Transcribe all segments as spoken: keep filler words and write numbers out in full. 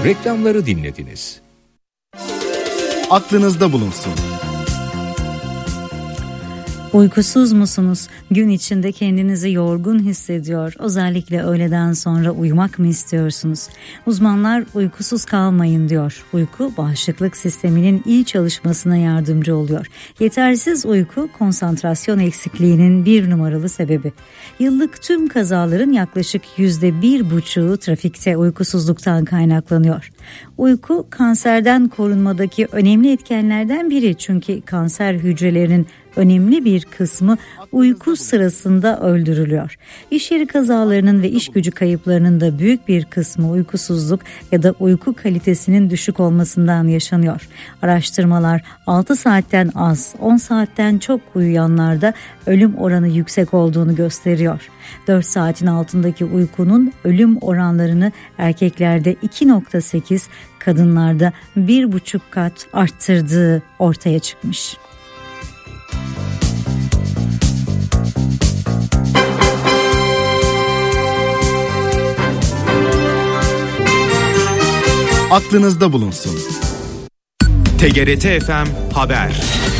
Reklamları dinlediniz. Aklınızda bulunsun. Uykusuz musunuz? Gün içinde kendinizi yorgun hissediyor. Özellikle öğleden sonra uyumak mı istiyorsunuz? Uzmanlar uykusuz kalmayın diyor. Uyku bağışıklık sisteminin iyi çalışmasına yardımcı oluyor. Yetersiz uyku konsantrasyon eksikliğinin bir numaralı sebebi. Yıllık tüm kazaların yaklaşık yüzde bir buçuğu trafikte uykusuzluktan kaynaklanıyor. Uyku kanserden korunmadaki önemli etkenlerden biri, çünkü kanser hücrelerinin önemli bir kısmı uyku sırasında öldürülüyor. İş yeri kazalarının ve iş gücü kayıplarının da büyük bir kısmı uykusuzluk ya da uyku kalitesinin düşük olmasından yaşanıyor. Araştırmalar altı saatten az, on saatten çok uyuyanlarda ölüm oranı yüksek olduğunu gösteriyor. dört saatin altındaki uykunun ölüm oranlarını erkeklerde iki virgül sekiz, kadınlarda bir buçuk kat arttırdığı ortaya çıkmış. Aklınızda bulunsun. T G R T F M Haber.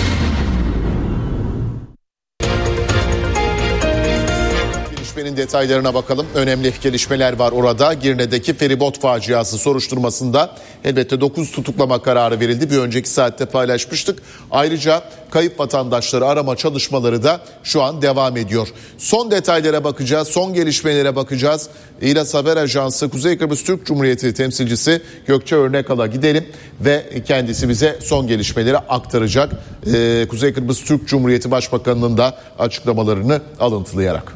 Gelişmenin detaylarına bakalım. Önemli gelişmeler var orada. Girne'deki feribot faciası soruşturmasında elbette dokuz tutuklama kararı verildi. Bir önceki saatte paylaşmıştık. Ayrıca kayıp vatandaşları arama çalışmaları da şu an devam ediyor. Son detaylara bakacağız, son gelişmelere bakacağız. İlas Haber Ajansı Kuzey Kıbrıs Türk Cumhuriyeti temsilcisi Gökçe Örnekal'a gidelim ve kendisi bize son gelişmeleri aktaracak. Ee, Kuzey Kıbrıs Türk Cumhuriyeti Başbakanı'nın da açıklamalarını alıntılayarak.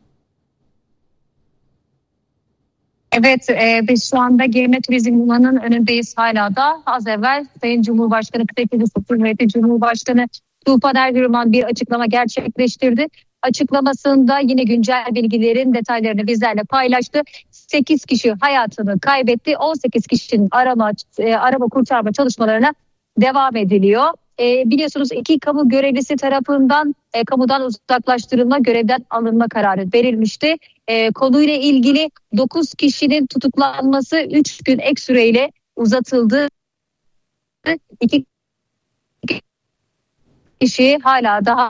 Evet, e, biz şu anda Girne Turizm Limanı'nın önündeyiz hala da. Az evvel Sayın Cumhurbaşkanı, Kuzey Kıbrıs Türk Cumhuriyeti Cumhurbaşkanı Tufan Ergürman bir açıklama gerçekleştirdi. Açıklamasında yine güncel bilgilerin detaylarını bizlerle paylaştı. sekiz kişi hayatını kaybetti. on sekiz kişinin arama e, arama kurtarma çalışmalarına devam ediliyor. E, biliyorsunuz iki kamu görevlisi tarafından e, kamudan uzaklaştırılma, görevden alınma kararı verilmişti. E, konuyla ilgili dokuz kişinin tutuklanması üç gün ek süreyle uzatıldı. İki kişi hala daha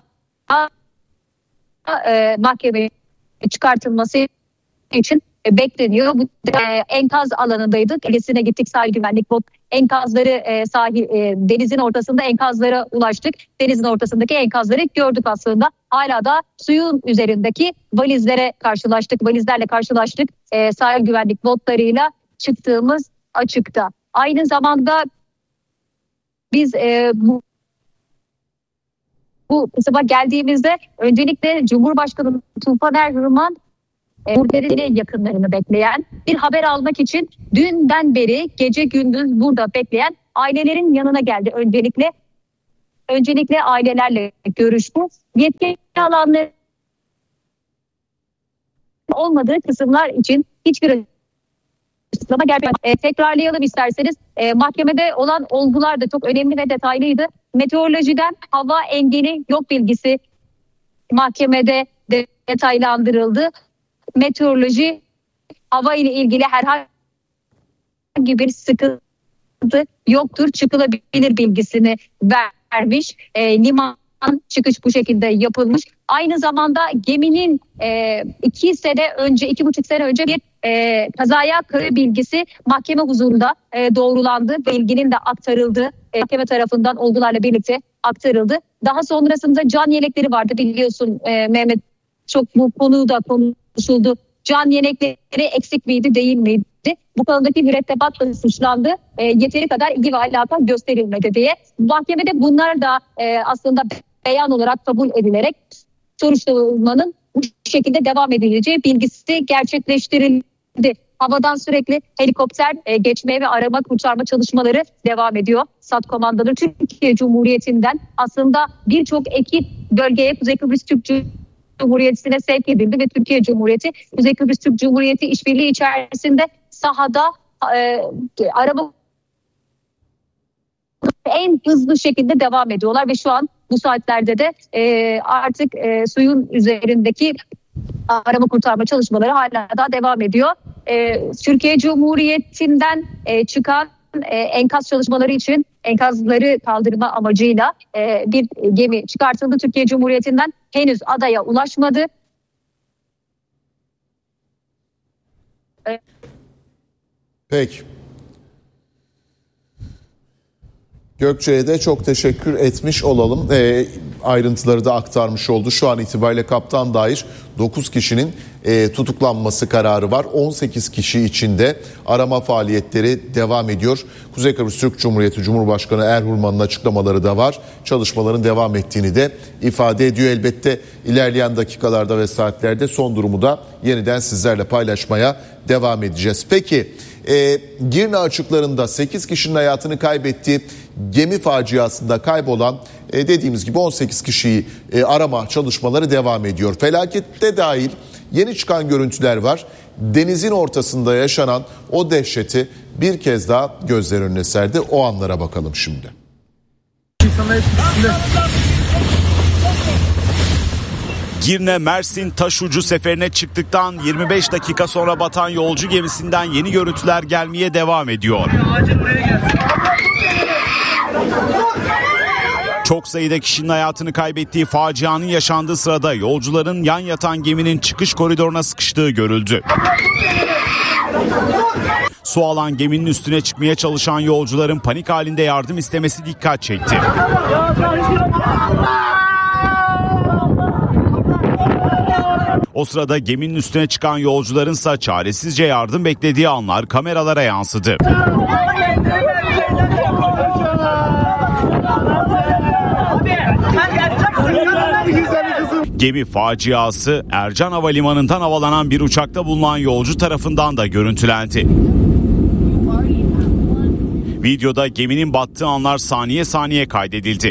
e, mahkemeye çıkartılması için e, bekleniyor. Bu e, enkaz alanındaydık. Egesine gittik, sahil güvenlik bot enkazları e, sahil e, denizin ortasında enkazlara ulaştık. Denizin ortasındaki enkazları gördük aslında. Hala da suyun üzerindeki valizlere karşılaştık. Valizlerle karşılaştık. E, sahil güvenlik botlarıyla çıktığımız açıkta. Aynı zamanda biz e, bu Bu kısma geldiğimizde öncelikle Cumhurbaşkanı Tufan Ergürman e, buradaki yakınlarını bekleyen, bir haber almak için dünden beri gece gündüz burada bekleyen ailelerin yanına geldi. Öncelikle öncelikle ailelerle görüştü. Yetkili alanları olmadığı kısımlar için hiçbir açıklama gelmedi. E, tekrarlayalım isterseniz. E, mahkemede olan olgular da çok önemli ve detaylıydı. Meteorolojiden hava engeli yok bilgisi mahkemede de detaylandırıldı. Meteoroloji hava ile ilgili herhangi bir sıkıntı yoktur, çıkılabilir bilgisini vermiş. E, liman çıkış bu şekilde yapılmış. Aynı zamanda geminin e, iki sene önce, iki buçuk sene önce bir e, kazaya karı bilgisi mahkeme huzurunda e, doğrulandı. Bilginin de aktarıldı. E, mahkeme tarafından olgularla birlikte aktarıldı. Daha sonrasında can yelekleri vardı, biliyorsun e, Mehmet. Çok bu konu da konuşuldu. Can yelekleri eksik miydi, değil miydi? Bu konudaki mürettebatla suçlandı. E, yeteri kadar ilgi ve alaka gösterilmedi diye. Mahkemede bunlar da e, aslında beyan olarak kabul edilerek soruşturmanın bu şekilde devam edileceği bilgisi gerçekleştirildi. Havadan sürekli helikopter e, geçmeye ve arama kurtarma çalışmaları devam ediyor. SAT komandoları Türkiye Cumhuriyeti'nden aslında birçok ekip bölgeye, Kuzey Kıbrıs Türk Cumhuriyeti'ne sevk edildi ve Türkiye Cumhuriyeti, Kuzey Kıbrıs Türk Cumhuriyeti işbirliği içerisinde sahada e, arama en hızlı şekilde devam ediyorlar ve şu an bu saatlerde de e, artık e, suyun üzerindeki arama kurtarma çalışmaları hala daha devam ediyor. e, Türkiye Cumhuriyeti'nden e, çıkan e, enkaz çalışmaları için enkazları kaldırma amacıyla e, bir gemi çıkartıldı Türkiye Cumhuriyeti'nden. Henüz adaya ulaşmadı. Peki. Gökçe'ye de çok teşekkür etmiş olalım. E, ayrıntıları da aktarmış oldu. Şu an itibariyle kaptan dair dokuz kişinin e, tutuklanması kararı var. on sekiz kişi için de arama faaliyetleri devam ediyor. Kuzey Kıbrıs Türk Cumhuriyeti Cumhurbaşkanı Erhurman'ın açıklamaları da var. Çalışmaların devam ettiğini de ifade ediyor. Elbette ilerleyen dakikalarda ve saatlerde son durumu da yeniden sizlerle paylaşmaya devam edeceğiz. Peki e, Girne açıklarında sekiz kişinin hayatını kaybettiği gemi faciasında kaybolan e, dediğimiz gibi on sekiz kişiyi e, arama çalışmaları devam ediyor. Felakette dahil yeni çıkan görüntüler var. Denizin ortasında yaşanan o dehşeti bir kez daha gözler önüne serdi. O anlara bakalım şimdi. Girne Mersin Taşucu seferine çıktıktan yirmi beş dakika sonra batan yolcu gemisinden yeni görüntüler gelmeye devam ediyor. Çok sayıda kişinin hayatını kaybettiği facianın yaşandığı sırada yolcuların yan yatan geminin çıkış koridoruna sıkıştığı görüldü. Su alan geminin üstüne çıkmaya çalışan yolcuların panik halinde yardım istemesi dikkat çekti. O sırada geminin üstüne çıkan yolcularınsa çaresizce yardım beklediği anlar kameralara yansıdı. Gemi faciası Ercan Havalimanı'ndan havalanan bir uçakta bulunan yolcu tarafından da görüntülendi. Videoda geminin battığı anlar saniye saniye kaydedildi.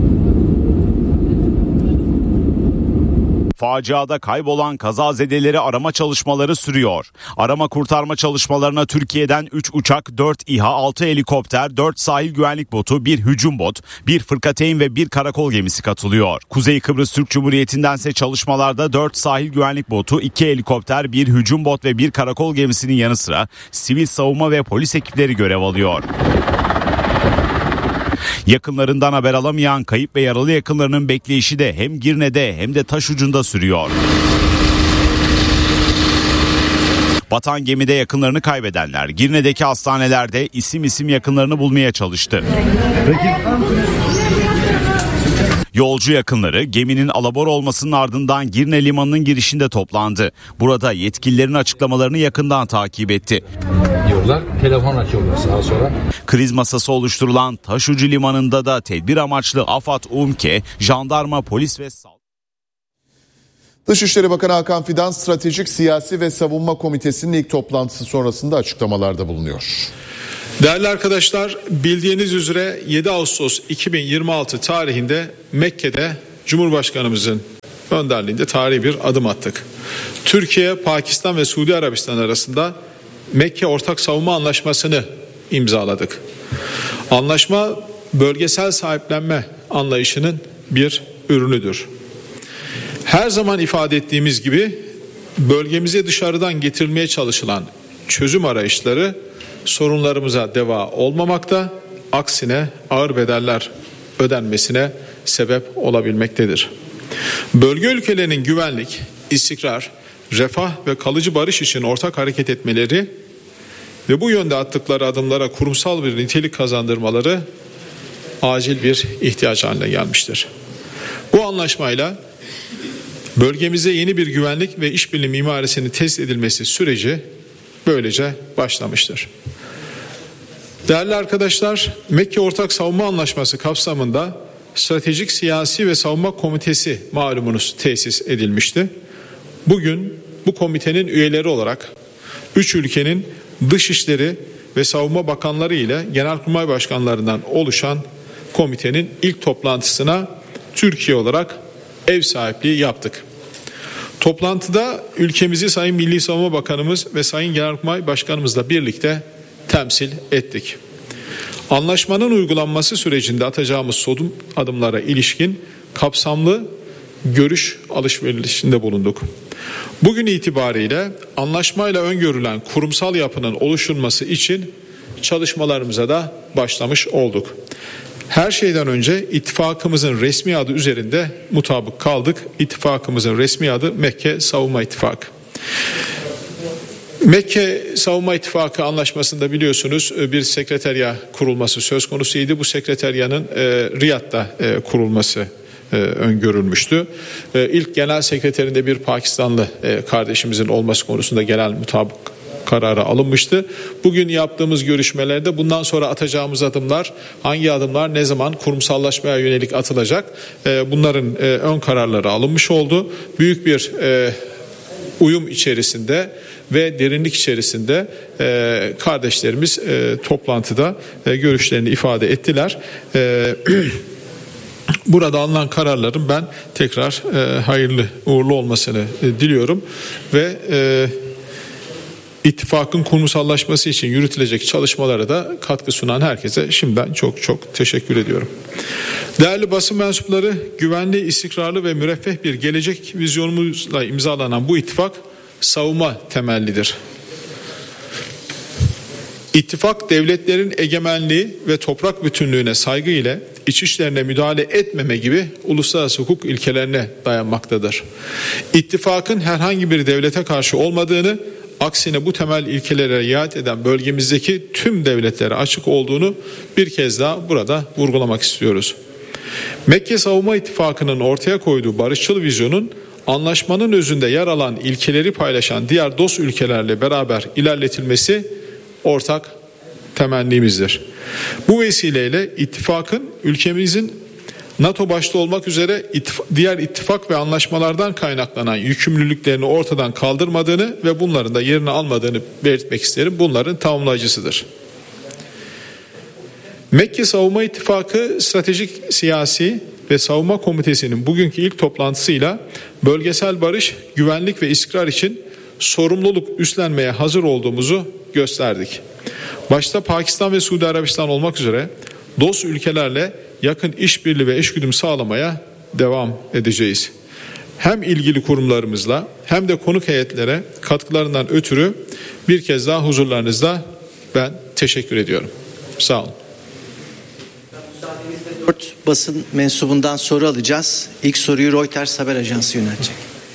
Faciada kaybolan kazazedeleri arama çalışmaları sürüyor. Arama kurtarma çalışmalarına Türkiye'den üç uçak, dört İHA, altı helikopter, dört sahil güvenlik botu, bir hücum bot, bir fırkateyn ve bir karakol gemisi katılıyor. Kuzey Kıbrıs Türk Cumhuriyeti'ndense çalışmalarda dört sahil güvenlik botu, iki helikopter, bir hücum bot ve bir karakol gemisinin yanı sıra sivil savunma ve polis ekipleri görev alıyor. Yakınlarından haber alamayan kayıp ve yaralı yakınlarının bekleyişi de hem Girne'de hem de Taşucu'nda sürüyor. Batan gemide yakınlarını kaybedenler Girne'deki hastanelerde isim isim yakınlarını bulmaya çalıştı. Yolcu yakınları geminin alabor olmasının ardından Girne Limanı'nın girişinde toplandı. Burada yetkililerin açıklamalarını yakından takip etti. Diyorlar, telefon açıyorlar sağa sola. Kriz masası oluşturulan Taşucu Limanı'nda da tedbir amaçlı AFAD, UMKE, jandarma, polis ve sağlık. Dışişleri Bakanı Hakan Fidan Stratejik Siyasi ve Savunma Komitesi'nin ilk toplantısı sonrasında açıklamalarda bulunuyor. Değerli arkadaşlar, bildiğiniz üzere yedi Ağustos iki bin yirmi altı tarihinde Mekke'de Cumhurbaşkanımızın önderliğinde tarihi bir adım attık. Türkiye, Pakistan ve Suudi Arabistan arasında Mekke Ortak Savunma Anlaşması'nı imzaladık. Anlaşma bölgesel sahiplenme anlayışının bir ürünüdür. Her zaman ifade ettiğimiz gibi bölgemize dışarıdan getirilmeye çalışılan çözüm arayışları sorunlarımıza deva olmamakta, aksine ağır bedeller ödenmesine sebep olabilmektedir. Bölge ülkelerinin güvenlik, istikrar, refah ve kalıcı barış için ortak hareket etmeleri ve bu yönde attıkları adımlara kurumsal bir nitelik kazandırmaları acil bir ihtiyaç haline gelmiştir. Bu anlaşmayla bölgemize yeni bir güvenlik ve işbirliği mimarisinin tesis edilmesi süreci böylece başlamıştır. Değerli arkadaşlar, Mekke Ortak Savunma Anlaşması kapsamında Stratejik Siyasi ve Savunma Komitesi malumunuz tesis edilmişti. Bugün bu komitenin üyeleri olarak üç ülkenin Dışişleri ve Savunma Bakanları ile Genelkurmay Başkanlarından oluşan komitenin ilk toplantısına Türkiye olarak ev sahipliği yaptık. Toplantıda ülkemizi Sayın Milli Savunma Bakanımız ve Sayın Genelkurmay Başkanımızla birlikte temsil ettik. Anlaşmanın uygulanması sürecinde atacağımız son adımlara ilişkin kapsamlı görüş alışverişinde bulunduk. Bugün itibariyle anlaşmayla öngörülen kurumsal yapının oluşturulması için çalışmalarımıza da başlamış olduk. Her şeyden önce ittifakımızın resmi adı üzerinde mutabık kaldık. İttifakımızın resmi adı Mekke Savunma İttifakı. Mekke Savunma İttifakı anlaşmasında biliyorsunuz bir sekreterya kurulması söz konusuydu. Bu sekreteryanın e, Riyad'da e, kurulması e, öngörülmüştü. E, ilk genel sekreterinde bir Pakistanlı e, kardeşimizin olması konusunda genel mutabık kararı alınmıştı. Bugün yaptığımız görüşmelerde bundan sonra atacağımız adımlar, hangi adımlar ne zaman kurumsallaşmaya yönelik atılacak, e, bunların e, ön kararları alınmış oldu. Büyük bir e, uyum içerisinde ve derinlik içerisinde e, kardeşlerimiz e, toplantıda e, görüşlerini ifade ettiler. E, burada alınan kararların ben tekrar e, hayırlı uğurlu olmasını e, diliyorum ve e, İttifakın kurumsallaşması için yürütülecek çalışmalara da katkı sunan herkese şimdiden çok çok teşekkür ediyorum. Değerli basın mensupları, güvenli, istikrarlı ve müreffeh bir gelecek vizyonumuzla imzalanan bu ittifak savunma temellidir. İttifak devletlerin egemenliği ve toprak bütünlüğüne saygı ile iç işlerine müdahale etmeme gibi uluslararası hukuk ilkelerine dayanmaktadır. İttifakın herhangi bir devlete karşı olmadığını, aksine bu temel ilkelere riayet eden bölgemizdeki tüm devletlere açık olduğunu bir kez daha burada vurgulamak istiyoruz. Mekke Savunma İttifakı'nın ortaya koyduğu barışçıl vizyonun anlaşmanın özünde yer alan ilkeleri paylaşan diğer dost ülkelerle beraber ilerletilmesi ortak temennimizdir. Bu vesileyle ittifakın ülkemizin NATO başta olmak üzere diğer ittifak ve anlaşmalardan kaynaklanan yükümlülüklerini ortadan kaldırmadığını ve bunların da yerini almadığını belirtmek isterim. Bunların tamamlayıcısıdır. Mekke Savunma İttifakı Stratejik Siyasi ve Savunma Komitesi'nin bugünkü ilk toplantısıyla bölgesel barış, güvenlik ve istikrar için sorumluluk üstlenmeye hazır olduğumuzu gösterdik. Başta Pakistan ve Suudi Arabistan olmak üzere dost ülkelerle yakın işbirliği ve eşgüdüm sağlamaya devam edeceğiz. Hem ilgili kurumlarımızla hem de konuk heyetlere katkılarından ötürü bir kez daha huzurlarınızda ben teşekkür ediyorum. Sağ olun. Dört basın mensubundan soru alacağız. İlk soruyu Reuters Haber Ajansı yöneltecek.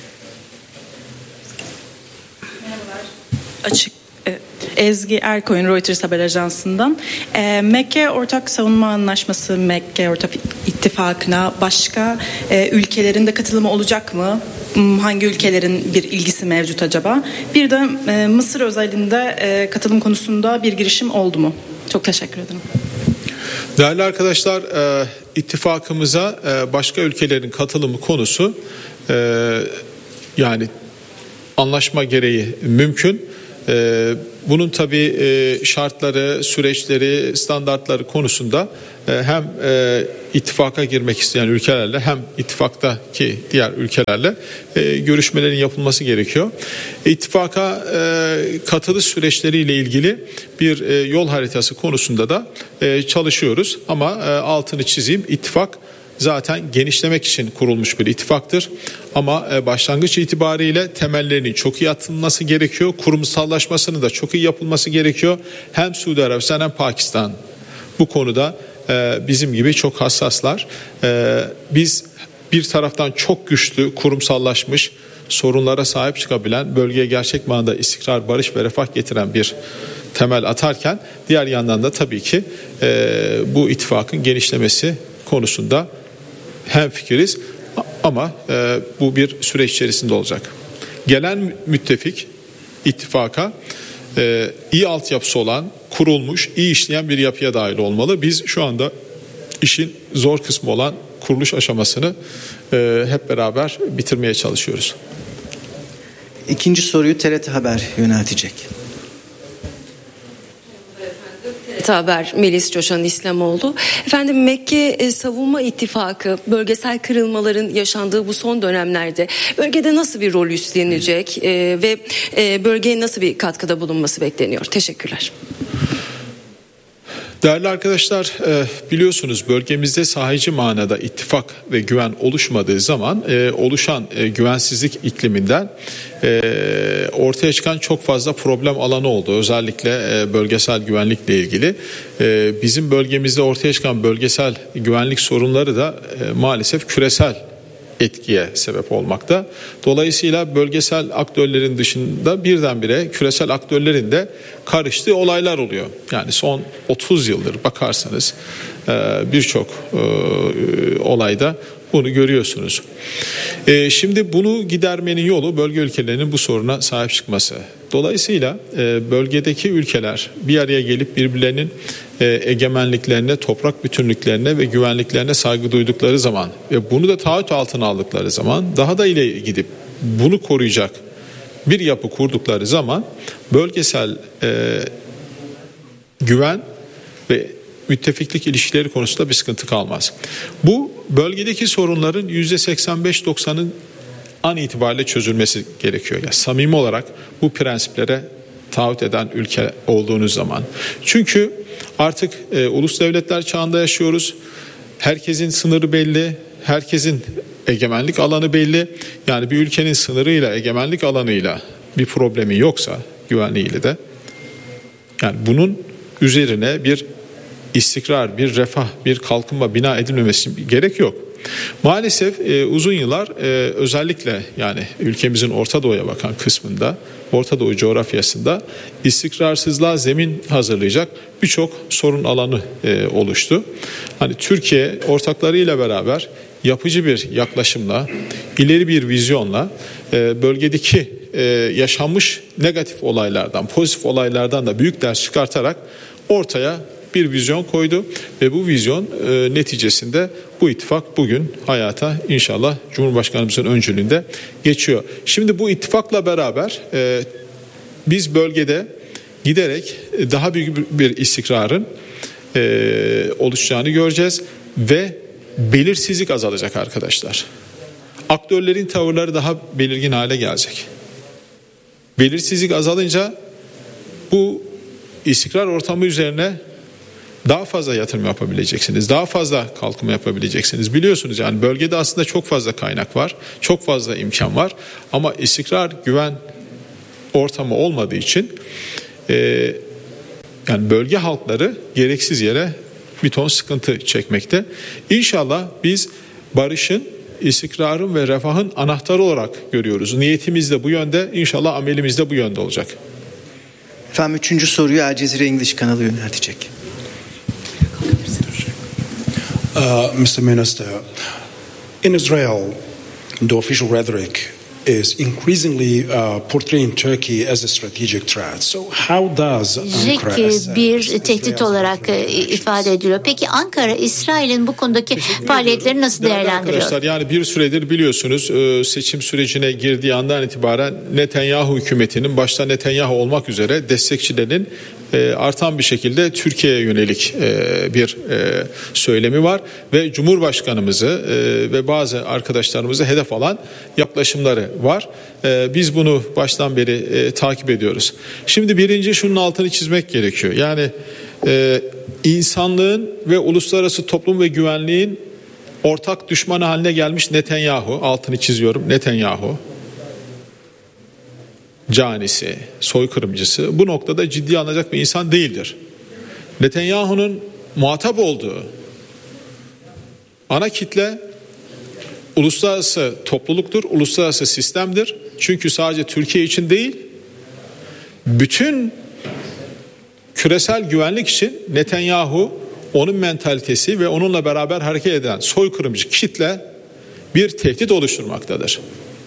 Açık. Ezgi Erkoyun, Reuters Haber Ajansı'ndan. E, Mekke Ortak Savunma Anlaşması, Mekke Ortak İttifakı'na başka e, ülkelerin de katılımı olacak mı? Hangi ülkelerin bir ilgisi mevcut acaba? Bir de e, Mısır özelinde e, katılım konusunda bir girişim oldu mu? Çok teşekkür ederim. Değerli arkadaşlar, e, ittifakımıza e, başka ülkelerin katılımı konusu e, yani anlaşma gereği mümkün. Ee, bunun tabii e, şartları, süreçleri, standartları konusunda e, hem e, ittifaka girmek isteyen ülkelerle hem ittifaktaki diğer ülkelerle e, görüşmelerin yapılması gerekiyor. İttifaka e, katılış süreçleriyle ilgili bir e, yol haritası konusunda da e, çalışıyoruz ama e, altını çizeyim, ittifak zaten genişlemek için kurulmuş bir ittifaktır. Ama başlangıç itibariyle temellerinin çok iyi atılması gerekiyor. Kurumsallaşmasının da çok iyi yapılması gerekiyor. Hem Suudi Arabistan hem Pakistan bu konuda bizim gibi çok hassaslar. Biz bir taraftan çok güçlü, kurumsallaşmış, sorunlara sahip çıkabilen, bölgeye gerçek manada istikrar, barış ve refah getiren bir temel atarken diğer yandan da tabii ki bu ittifakın genişlemesi konusunda hemfikiriz ama e, bu bir süreç içerisinde olacak. Gelen müttefik ittifaka e, iyi altyapısı olan, kurulmuş, iyi işleyen bir yapıya dahil olmalı. Biz şu anda işin zor kısmı olan kuruluş aşamasını e, hep beraber bitirmeye çalışıyoruz. İkinci soruyu T R T Haber yöneltecek. Haber Melis Coşan İslamoğlu. Efendim Mekke e, Savunma İttifakı bölgesel kırılmaların yaşandığı bu son dönemlerde bölgede nasıl bir rol üstlenecek e, ve e, bölgeye nasıl bir katkıda bulunması bekleniyor? Teşekkürler. Değerli arkadaşlar, biliyorsunuz bölgemizde sahici manada ittifak ve güven oluşmadığı zaman oluşan güvensizlik ikliminden ortaya çıkan çok fazla problem alanı oldu. Özellikle bölgesel güvenlikle ilgili. Bizim bölgemizde ortaya çıkan bölgesel güvenlik sorunları da maalesef küresel etkiye sebep olmakta. Dolayısıyla bölgesel aktörlerin dışında birdenbire küresel aktörlerin de karıştığı olaylar oluyor. Yani son otuz yıldır bakarsanız birçok olayda bunu görüyorsunuz. Şimdi bunu gidermenin yolu bölge ülkelerinin bu soruna sahip çıkması. Dolayısıyla bölgedeki ülkeler bir araya gelip birbirlerinin egemenliklerine, toprak bütünlüklerine ve güvenliklerine saygı duydukları zaman ve bunu da taahhüt altına aldıkları zaman, daha da ileri gidip bunu koruyacak bir yapı kurdukları zaman bölgesel e, güven ve müttefiklik ilişkileri konusunda bir sıkıntı kalmaz. Bu bölgedeki sorunların yüzde seksen beş doksanın an itibariyle çözülmesi gerekiyor. Yani samimi olarak bu prensiplere taahhüt eden ülke olduğunuz zaman. Çünkü artık e, ulus devletler çağında yaşıyoruz. Herkesin sınırı belli, herkesin egemenlik alanı belli. Yani bir ülkenin sınırıyla, egemenlik alanıyla bir problemi yoksa, güvenliğiyle de, yani bunun üzerine bir istikrar, bir refah, bir kalkınma bina edilmemesi gerek yok. Maalesef e, uzun yıllar e, özellikle yani ülkemizin Orta Doğu'ya bakan kısmında, Orta Doğu coğrafyasında istikrarsızlığa zemin hazırlayacak birçok sorun alanı e, oluştu. Hani Türkiye ortaklarıyla beraber yapıcı bir yaklaşımla, ileri bir vizyonla e, bölgedeki e, yaşanmış negatif olaylardan, pozitif olaylardan da büyük ders çıkartarak ortaya bir vizyon koydu ve bu vizyon e, neticesinde bu ittifak bugün hayata inşallah Cumhurbaşkanımızın öncülüğünde geçiyor. Şimdi bu ittifakla beraber e, biz bölgede giderek daha büyük bir istikrarın e, oluşacağını göreceğiz ve belirsizlik azalacak arkadaşlar. Aktörlerin tavırları daha belirgin hale gelecek. Belirsizlik azalınca bu istikrar ortamı üzerine daha fazla yatırım yapabileceksiniz. Daha fazla kalkınma yapabileceksiniz. Biliyorsunuz yani bölgede aslında çok fazla kaynak var. Çok fazla imkan var. Ama istikrar, güven ortamı olmadığı için e, yani bölge halkları gereksiz yere bir ton sıkıntı çekmekte. İnşallah biz barışın, istikrarın ve refahın anahtarı olarak görüyoruz. Niyetimiz de bu yönde. İnşallah amelimiz de bu yönde olacak. Efendim üçüncü soruyu Al Cezire İngiliz kanalı yöneltecek. Uh, Mister Minister, in Israel, the official rhetoric is increasingly uh, portraying Turkey as a strategic threat. So how does Ankara bir tehdit olarak ifade ediliyor. Peki Ankara İsrail'in bu konudaki faaliyetleri nasıl değerlendiriyor? Arkadaşlar yani bir süredir biliyorsunuz seçim sürecine girdiği andan itibaren Netanyahu hükümetinin başta Netanyahu olmak üzere destekçilerinin artan bir şekilde Türkiye'ye yönelik bir söylemi var ve Cumhurbaşkanımızı ve bazı arkadaşlarımızı hedef alan yaklaşımları var. Biz bunu baştan beri takip ediyoruz. Şimdi birinci şunun altını çizmek gerekiyor. Yani insanlığın ve uluslararası toplum ve güvenliğin ortak düşmanı haline gelmiş Netanyahu, altını çiziyorum, Netanyahu canisi, soykırımcısı bu noktada ciddiye alınacak bir insan değildir. Netanyahu'nun muhatap olduğu ana kitle uluslararası topluluktur, uluslararası sistemdir. Çünkü sadece Türkiye için değil, bütün küresel güvenlik için Netanyahu, onun mentalitesi ve onunla beraber hareket eden soykırımcı kitle bir tehdit oluşturmaktadır.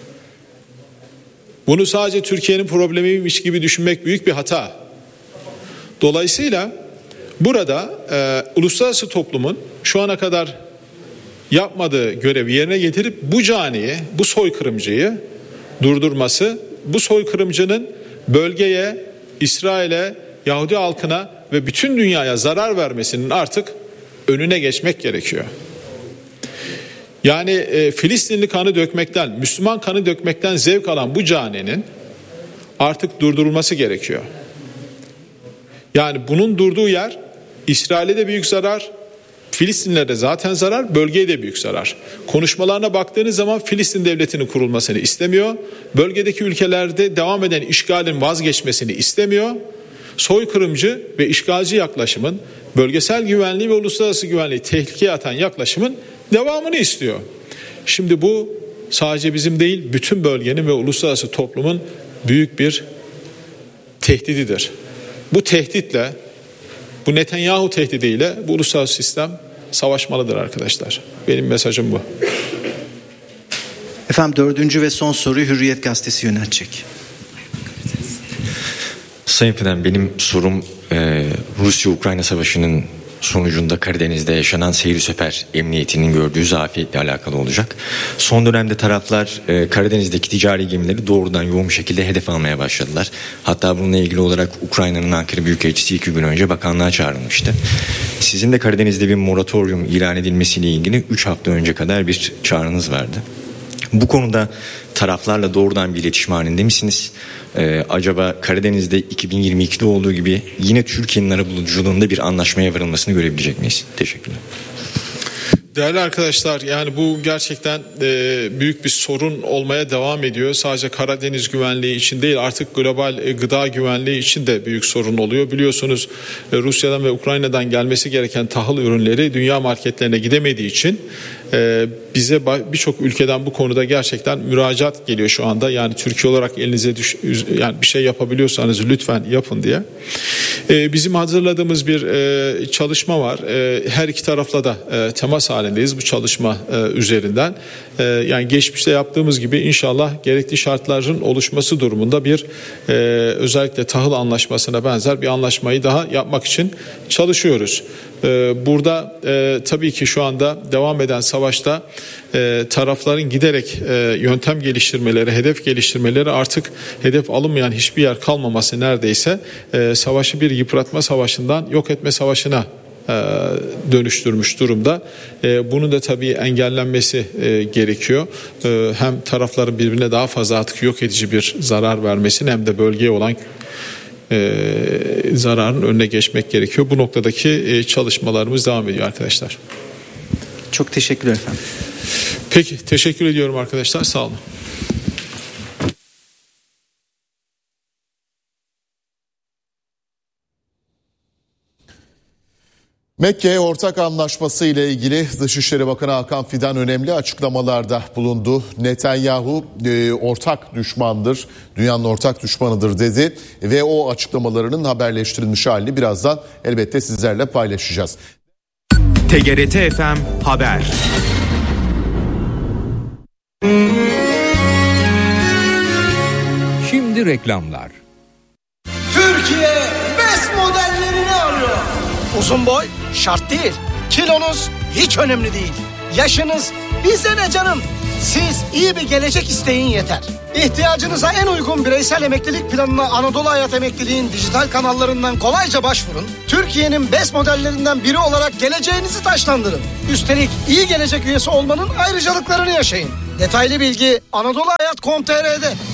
Bunu sadece Türkiye'nin problemiymiş gibi düşünmek büyük bir hata. Dolayısıyla burada e, uluslararası toplumun şu ana kadar yapmadığı görevi yerine getirip bu caniyi, bu soykırımcıyı durdurması, bu soykırımcının bölgeye, İsrail'e, Yahudi halkına ve bütün dünyaya zarar vermesinin artık önüne geçmek gerekiyor. Yani e, Filistinli kanı dökmekten, Müslüman kanı dökmekten zevk alan bu caninin artık durdurulması gerekiyor. Yani bunun durduğu yer İsrail'e de büyük zarar, Filistinlere de zaten zarar, bölgeye de büyük zarar. Konuşmalarına baktığınız zaman Filistin devletinin kurulmasını istemiyor. Bölgedeki ülkelerde devam eden işgalin vazgeçmesini istemiyor. Soykırımcı ve işgalci yaklaşımın, bölgesel güvenliği ve uluslararası güvenliği tehlikeye atan yaklaşımın devamını istiyor. Şimdi bu sadece bizim değil, bütün bölgenin ve uluslararası toplumun büyük bir tehdididir. Bu tehditle, bu Netanyahu tehdidiyle bu uluslararası sistem savaşmalıdır arkadaşlar. Benim mesajım bu. Efendim dördüncü ve son soruyu Hürriyet Gazetesi yöneltecek. Sayın Fidan, benim sorum e, Rusya-Ukrayna Savaşı'nın sonucunda Karadeniz'de yaşanan seyir sefer emniyetinin gördüğü zafiyetle alakalı olacak. Son dönemde taraflar e, Karadeniz'deki ticari gemileri doğrudan yoğun bir şekilde hedef almaya başladılar. Hatta bununla ilgili olarak Ukrayna'nın Ankara Büyükelçisi iki gün önce bakanlığa çağrılmıştı. Sizin de Karadeniz'de bir moratorium ilan edilmesiyle ilgili üç hafta önce kadar bir çağrınız vardı. Bu konuda taraflarla doğrudan bir iletişim halinde misiniz? Ee, acaba Karadeniz'de iki bin yirmi ikide olduğu gibi yine Türkiye'nin arabuluculuğunda bir anlaşmaya varılmasını görebilecek miyiz? Teşekkürler. Değerli arkadaşlar, yani bu gerçekten e, büyük bir sorun olmaya devam ediyor. Sadece Karadeniz güvenliği için değil, artık global e, gıda güvenliği için de büyük sorun oluyor. Biliyorsunuz e, Rusya'dan ve Ukrayna'dan gelmesi gereken tahıl ürünleri dünya marketlerine gidemediği için e, bize birçok ülkeden bu konuda gerçekten müracaat geliyor şu anda. Yani Türkiye olarak elinize düş, yani bir şey yapabiliyorsanız lütfen yapın diye. E, bizim hazırladığımız bir e, çalışma var. E, her iki tarafla da e, temas halindeyiz bu çalışma e, üzerinden. E, yani geçmişte yaptığımız gibi inşallah gerekli şartların oluşması durumunda bir e, özellikle tahıl anlaşmasına benzer bir anlaşmayı daha yapmak için çalışıyoruz. E, burada e, tabii ki şu anda devam eden savaşta e, tarafların giderek e, yöntem geliştirmeleri, hedef geliştirmeleri, artık hedef alınmayan hiçbir yer kalmaması neredeyse e, savaşı bir yıpratma savaşından yok etme savaşına dönüştürmüş durumda. Bunun da tabii engellenmesi gerekiyor. Hem tarafların birbirine daha fazla artık yok edici bir zarar vermesini hem de bölgeye olan zararın önüne geçmek gerekiyor. Bu noktadaki çalışmalarımız devam ediyor arkadaşlar. Çok teşekkürler efendim. Peki, teşekkür ediyorum arkadaşlar. Sağ olun. Mekke Ortak Anlaşması ile ilgili Dışişleri Bakanı Hakan Fidan önemli açıklamalarda bulundu. Netanyahu e, ortak düşmandır, dünyanın ortak düşmanıdır dedi ve o açıklamalarının haberleştirilmiş halini birazdan elbette sizlerle paylaşacağız. T G R T F M Haber. Şimdi reklamlar. Türkiye best modellerini arıyor. Uzun boy şart değil. Kilonuz hiç önemli değil. Yaşınız bize ne canım? Siz iyi bir gelecek isteyin yeter. İhtiyacınıza en uygun bireysel emeklilik planına Anadolu Hayat Emekliliğin dijital kanallarından kolayca başvurun. Türkiye'nin best modellerinden biri olarak geleceğinizi taşlandırın. Üstelik iyi gelecek üyesi olmanın ayrıcalıklarını yaşayın. Detaylı bilgi anadolu hayat nokta com nokta t r'de.